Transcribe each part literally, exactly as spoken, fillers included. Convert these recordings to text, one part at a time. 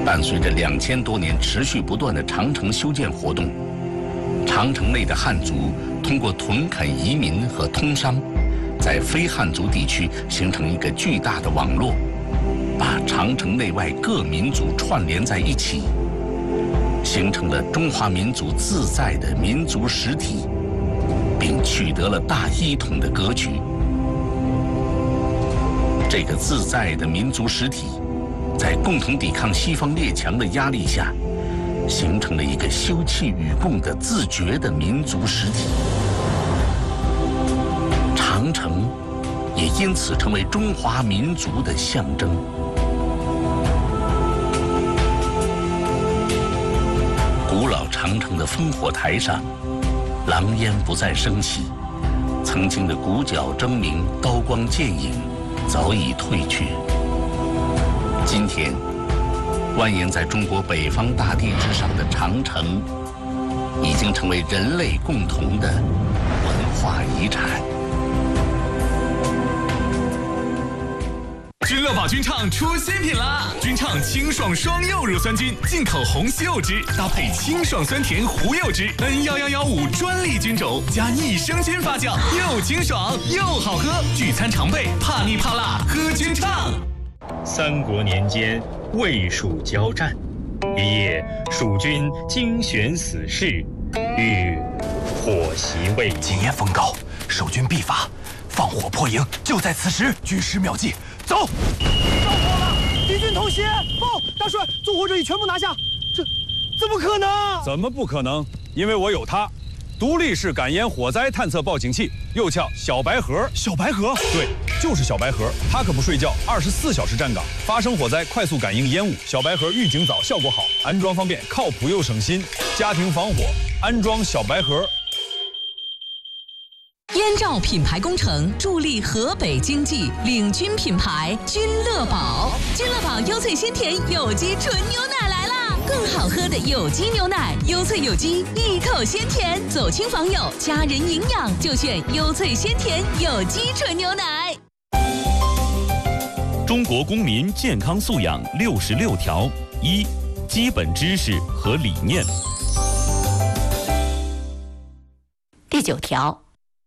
伴随着两千多年持续不断的长城修建活动，长城内的汉族通过屯垦移民和通商，在非汉族地区形成一个巨大的网络，把长城内外各民族串联在一起，形成了中华民族自在的民族实体，并取得了大一统的格局。这个自在的民族实体，在共同抵抗西方列强的压力下，形成了一个休戚与共的自觉的民族实体。长城也因此成为中华民族的象征。古老长城的烽火台上，狼烟不再升起，曾经的鼓角争鸣、刀光剑影早已褪去。今天，蜿蜒在中国北方大地之上的长城，已经成为人类共同的文化遗产。 君乐宝君畅出新品啦！君畅清爽双柚乳酸菌，进口红西柚汁，搭配清爽酸甜胡柚汁 N 一一一五专利菌种，加益生菌发酵，又清爽又好喝。聚餐常备，怕腻怕辣，喝君畅。 三国年间，魏蜀交战，一夜，蜀军精选死士，欲火袭魏。 今夜风高，守军必发，放火破营，就在此时。军师妙计，走！ 着火了！敌军偷袭！报，大帅，纵火者已全部拿下。这怎么可能？ 怎么不可能？因为我有它。独立式感烟火灾探测报警器，又叫小白盒。 小白盒？ 对，就是小白盒。它可不睡觉，二十四小时站岗，发生火灾快速感应烟雾。小白盒预警早，效果好，安装方便，靠谱又省心。家庭防火，安装小白盒。 燕赵品牌工程助力河北经济，领军品牌君乐宝。君乐宝优萃鲜甜有机纯牛奶来啦！更好喝的有机牛奶，优萃有机，一口鲜甜，走亲访友，家人营养就选优萃鲜甜有机纯牛奶。 中国公民健康素养六十六条：一、基本知识和理念。 第九条。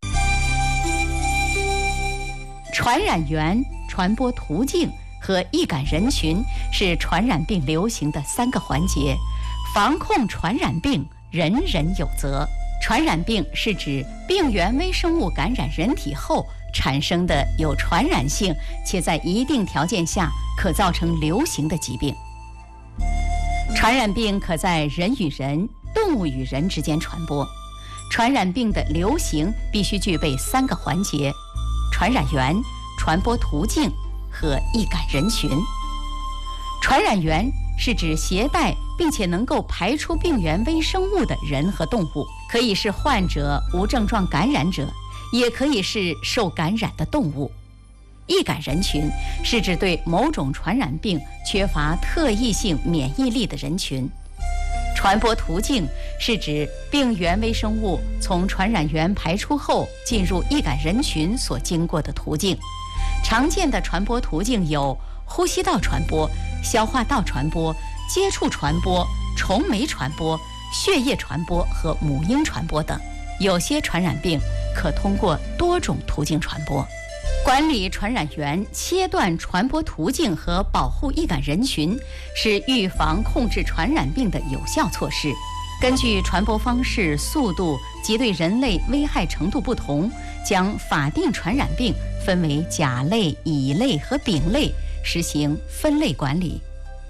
传染源、传播途径和易感人群是传染病流行的三个环节，防控传染病人人有责。传染病是指病原微生物感染人体后产生的有传染性且在一定条件下可造成流行的疾病。传染病可在人与人、动物与人之间传播。传染病的流行必须具备三个环节：传染源、传播途径和易感人群。传染源是指携带并且能够排出病原微生物的人和动物，可以是患者、无症状感染者，也可以是受感染的动物。易感人群是指对某种传染病缺乏特异性免疫力的人群。传播途径是指病原微生物从传染源排出后进入易感人群所经过的途径。常见的传播途径有呼吸道传播、消化道传播、接触传播、虫媒传播、血液传播和母婴传播等。有些传染病可通过多种途径传播。管理传染源、切断传播途径和保护易感人群是预防控制传染病的有效措施。根据传播方式、速度及对人类危害程度不同，将法定传染病分为甲类、乙类和丙类，实行分类管理。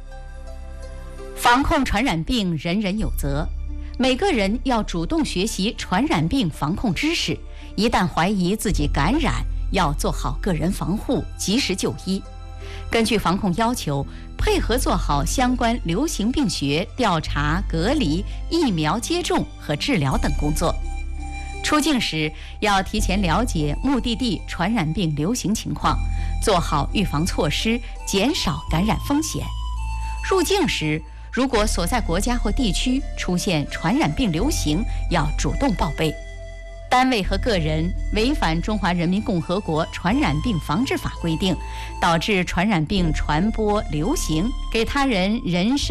防控传染病人人有责，每个人要主动学习传染病防控知识，一旦怀疑自己感染，要做好个人防护，及时就医。根据防控要求，配合做好相关流行病学调查、隔离、疫苗接种和治疗等工作。出境时要提前了解目的地传染病流行情况，做好预防措施，减少感染风险。入境时，如果所在国家或地区出现传染病流行，要主动报备。单位和个人违反中华人民共和国传染病防治法规定，导致传染病传播流行，给他人人身